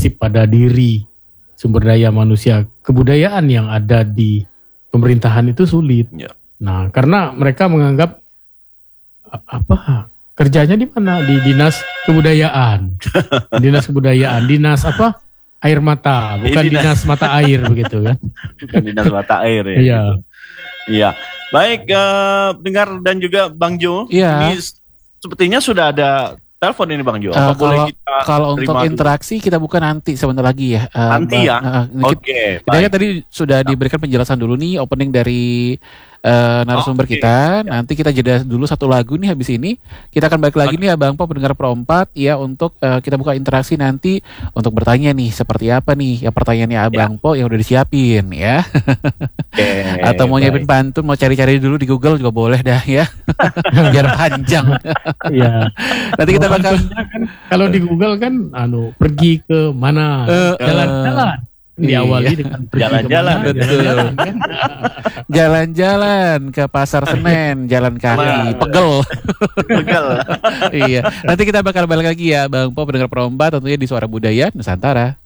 prinsip pada diri sumber daya manusia, kebudayaan yang ada di pemerintahan itu sulit. Ya. Nah, karena mereka menganggap apa kerjanya di mana? Di dinas kebudayaan, dinas apa? Air mata, bukan dinas mata air begitu kan? Bukan dinas mata air ya. Iya. Gitu. Iya. Baik, dengar dan juga Bang Jo. Iya. Ini sepertinya sudah ada telepon ini Bang Jo. Kalau untuk interaksi kita buka nanti sebentar lagi ya. Nanti ya. Oke. Kita tadi sudah diberikan penjelasan dulu nih opening dari narasumber kita. Nanti kita jeda dulu satu lagu nih habis ini. Kita akan balik lagi nih Abang Po pendengar Pro 4 ya untuk kita buka interaksi nanti untuk bertanya nih seperti apa nih ya pertanyaannya Abang Po yang udah disiapin ya. Atau mau nyiapin pantun, mau cari-cari dulu di Google juga boleh dah ya. Biar panjang. Iya. Nanti kita bakal kan, kalau di Google kan pergi ke mana? Jalan-jalan. Diawali dengan jalan-jalan, betul. Jalan-jalan ke Pasar Senen, jalan kaki, pegel. Iya. Nanti kita bakal balik lagi ya Bang Po pendengar Pro 4 tentunya di Suara Budaya Nusantara.